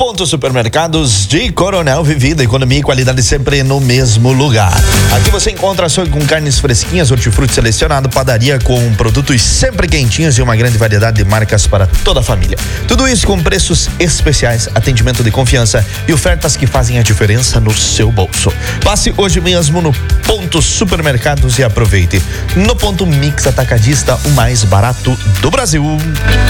Ponto Supermercados de Coronel Vivida, economia e qualidade sempre no mesmo lugar. Aqui você encontra açougue com carnes fresquinhas, hortifruti selecionado, padaria com produtos sempre quentinhos e uma grande variedade de marcas para toda a família. Tudo isso com preços especiais, atendimento de confiança e ofertas que fazem a diferença no seu bolso. Passe hoje mesmo no Ponto Supermercados e aproveite. No Ponto Mix Atacadista, o mais barato do Brasil.